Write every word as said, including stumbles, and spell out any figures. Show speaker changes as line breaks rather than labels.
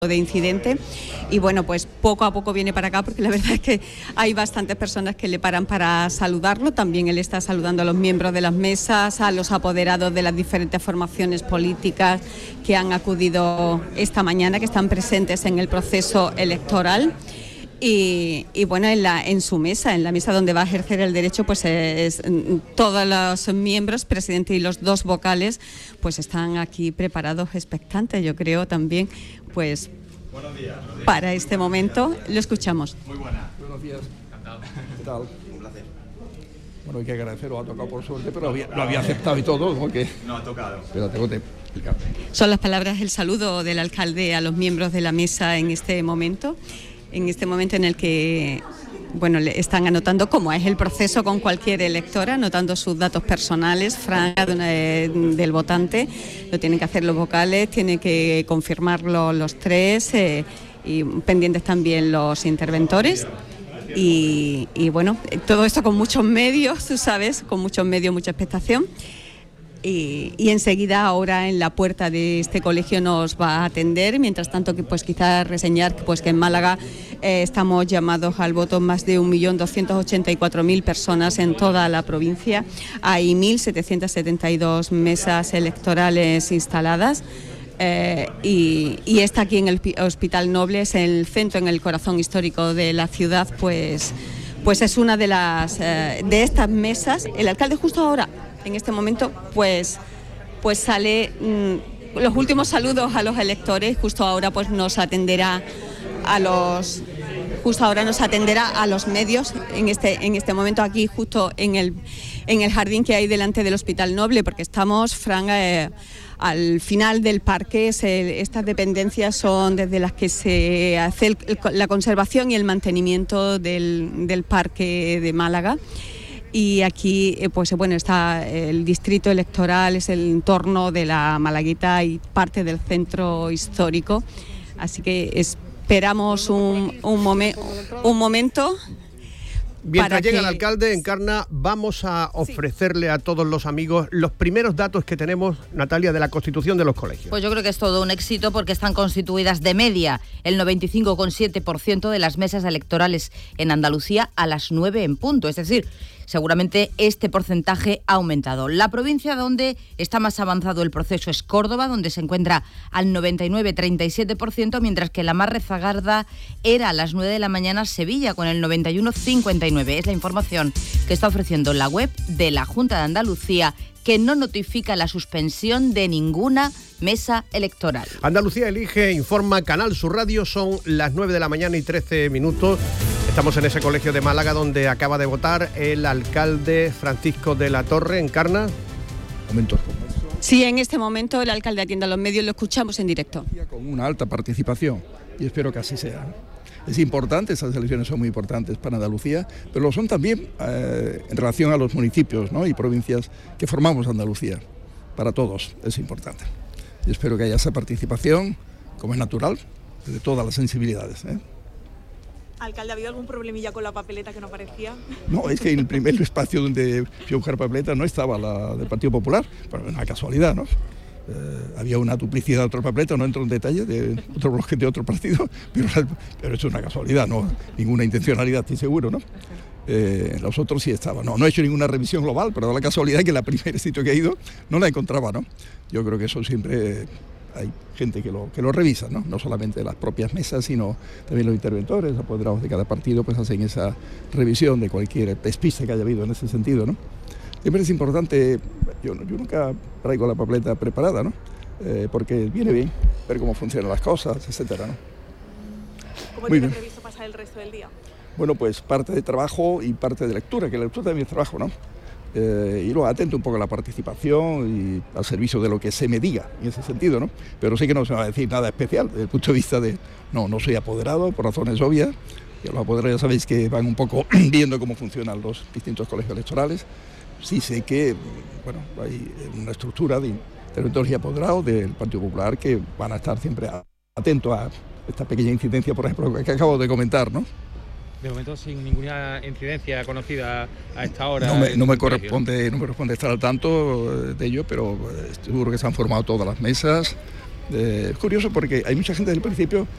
de incidente y bueno, pues poco a poco viene para acá porque la verdad es que hay bastantes personas que le paran para saludarlo. También él está saludando a los miembros de las mesas, a los apoderados de las diferentes formaciones políticas que han acudido esta mañana, que están presentes en el proceso electoral. Y, y bueno, en, la, en su mesa, en la mesa donde va a ejercer el derecho, pues es, todos los miembros, presidente y los dos vocales, pues están aquí preparados, expectantes, yo creo también, pues
buenos días, buenos días.
Para este momento. Lo escuchamos.
Muy buena.
Buenos días.
Encantado.
¿Qué tal?
Un placer.
Bueno, hay que agradecerlo, ha tocado por suerte, pero había, lo había aceptado y todo, ¿no? Que...
No, ha tocado.
Espérate, tengo que explicar.
Son las palabras, el saludo del alcalde a los miembros de la mesa en este momento. En este momento en el que, bueno, le están anotando cómo es el proceso con cualquier electora, anotando sus datos personales, franca de, del votante. Lo tienen que hacer los vocales, tienen que confirmarlo los tres eh, y pendientes también los interventores. Y, y bueno, todo esto con muchos medios, tú sabes, con muchos medios, mucha expectación. Y, y enseguida ahora en la puerta de este colegio nos va a atender. Mientras tanto, que pues quizás reseñar que, pues, que en Málaga eh, estamos llamados al voto más de un millón doscientas ochenta y cuatro mil personas en toda la provincia. Hay mil setecientas setenta y dos mesas electorales instaladas. Eh, y, y está aquí en el Hospital Nobles, en el centro, en el corazón histórico de la ciudad, pues, pues es una de las eh, de estas mesas. El alcalde justo ahora, en este momento, pues, pues sale mmm, los últimos saludos a los electores. Justo ahora pues nos atenderá a los justo ahora nos atenderá a los medios en este en este momento aquí justo en el en el jardín que hay delante del Hospital Noble, porque estamos, Fran, eh, al final del parque. Se, estas dependencias son desde las que se hace el, el, la conservación y el mantenimiento del, del parque de Málaga. Y aquí, pues bueno, está el distrito electoral, es el entorno de la Malaguita y parte del centro histórico. Así que esperamos un, un, momen, un momento.
Mientras llega
que...
el alcalde, Encarna, vamos a ofrecerle a todos los amigos los primeros datos que tenemos, Natalia, de la constitución de los colegios.
Pues yo creo que es todo un éxito porque están constituidas de media el noventa y cinco coma siete por ciento de las mesas electorales en Andalucía a las nueve en punto. Es decir, seguramente este porcentaje ha aumentado. La provincia donde está más avanzado el proceso es Córdoba, donde se encuentra al noventa y nueve coma treinta y siete por ciento, mientras que la más rezagarda era a las nueve de la mañana Sevilla, con el noventa y uno coma cincuenta y nueve. Es la información que está ofreciendo la web de la Junta de Andalucía, que no notifica la suspensión de ninguna mesa electoral.
Andalucía Elige, informa Canal Sur Radio, son las nueve de la mañana y trece minutos. Estamos en ese colegio de Málaga donde acaba de votar el alcalde Francisco de la Torre. Encarna.
Momentos.
Sí, en este momento el alcalde atiende a los medios, lo escuchamos en directo.
Con una alta participación y espero que así sea. Es importante, esas elecciones son muy importantes para Andalucía, pero lo son también eh, en relación a los municipios, ¿no?, y provincias que formamos Andalucía. Para todos es importante. Y espero que haya esa participación, como es natural, de todas las sensibilidades, ¿eh?
Alcalde, ¿ha habido algún problemilla con la papeleta que no aparecía?
No, es que en el primer espacio donde fui a buscar papeleta no estaba la del Partido Popular, pero una casualidad, ¿no? Eh, había una duplicidad de otro papeleta, no entro en detalle, de otro bloque de otro partido, pero, pero eso es una casualidad, no ninguna intencionalidad, estoy seguro, ¿no? Eh, los otros sí estaban. No, no he hecho ninguna revisión global, pero da la casualidad que la primer sitio que he ido no la encontraba, ¿no? Yo creo que eso siempre... hay gente que lo, que lo revisa, ¿no? No solamente las propias mesas, sino también los interventores, apoderados de cada partido, pues hacen esa revisión de cualquier despiste que haya habido en ese sentido, ¿no? Siempre es importante, yo, yo nunca traigo la papeleta preparada, ¿no? Eh, porque viene bien ver cómo funcionan las cosas, etcétera, ¿no?
¿Cómo
Muy
tiene
bien.
previsto pasar el resto del día?
Bueno, pues parte de trabajo y parte de lectura, que la lectura también es trabajo, ¿no? Eh, y luego atento un poco a la participación y al servicio de lo que se me diga en ese sentido, ¿no? Pero sí que no se va a decir nada especial desde el punto de vista de, no, no soy apoderado por razones obvias, y los apoderados ya sabéis que van un poco viendo cómo funcionan los distintos colegios electorales. Sí sé que, bueno, hay una estructura de interventores y apoderados del Partido Popular que van a estar siempre atentos a esta pequeña incidencia, por ejemplo, que acabo de comentar, ¿no?
De momento sin ninguna incidencia conocida a esta hora.
No me, no me corresponde, no me corresponde estar al tanto de ello, pero seguro que se han formado todas las mesas Eh, es curioso porque hay mucha gente desde el principio